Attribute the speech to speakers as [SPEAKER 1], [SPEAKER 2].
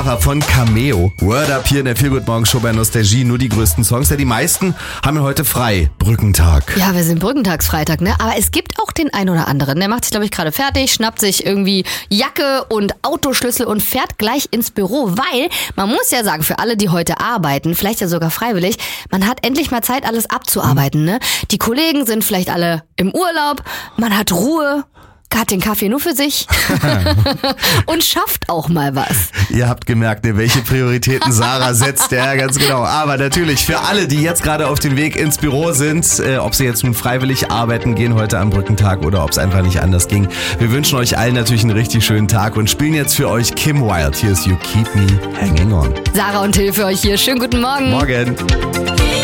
[SPEAKER 1] Von Cameo. Word Up hier in der Feelgood Morgen Show bei Nostalgie. Nur die größten Songs. Ja, die meisten haben ja heute frei. Brückentag.
[SPEAKER 2] Ja, wir sind Brückentagsfreitag, ne? Aber es gibt auch den einen oder anderen. Der macht sich, glaube ich, gerade fertig, schnappt sich irgendwie Jacke und Autoschlüssel und fährt gleich ins Büro. Weil, man muss ja sagen, für alle, die heute arbeiten, vielleicht ja sogar freiwillig, man hat endlich mal Zeit, alles abzuarbeiten, ne? Die Kollegen sind vielleicht alle im Urlaub, man hat Ruhe, hat den Kaffee nur für sich und schafft auch mal was.
[SPEAKER 1] Ihr habt gemerkt, welche Prioritäten Sarah setzt. Ja, ganz genau. Aber natürlich für alle, die jetzt gerade auf dem Weg ins Büro sind, ob sie jetzt nun freiwillig arbeiten gehen heute am Brückentag oder ob es einfach nicht anders ging. Wir wünschen euch allen natürlich einen richtig schönen Tag und spielen jetzt für euch Kim Wilde. Hier ist You Keep Me Hanging On.
[SPEAKER 2] Sarah und Till für euch hier. Schönen guten Morgen.
[SPEAKER 1] Morgen.